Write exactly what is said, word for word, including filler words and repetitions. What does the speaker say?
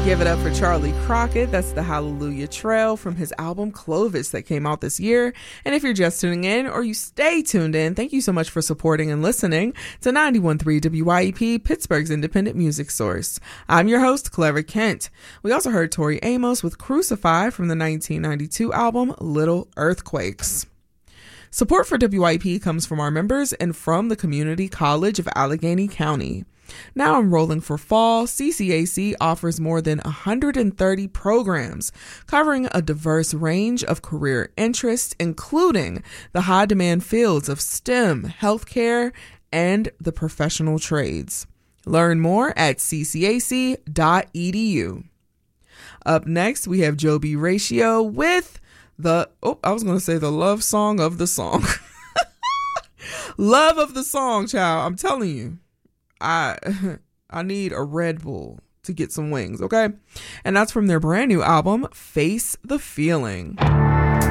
Give it up for Charlie Crockett. That's the Hallelujah Trail from his album Clovis that came out this year. And if you're just tuning in or you stay tuned in, thank you so much for supporting and listening to ninety-one point three W Y E P, Pittsburgh's independent music source. I'm your host, Clever Kent. We also heard Tori Amos with Crucify from the nineteen ninety-two album Little Earthquakes. Support for W Y E P comes from our members and from the Community College of Allegheny County. Now enrolling for fall, C C A C offers more than one hundred thirty programs covering a diverse range of career interests, including the high-demand fields of STEM, healthcare, and the professional trades. Learn more at c c a c dot e d u. Up next, we have Joby Ratio with the, oh, I was going to say the love song of the song. Love of the song, child. I'm telling you. I I need a Red Bull to get some wings, okay? And that's from their brand new album, Face the Feeling.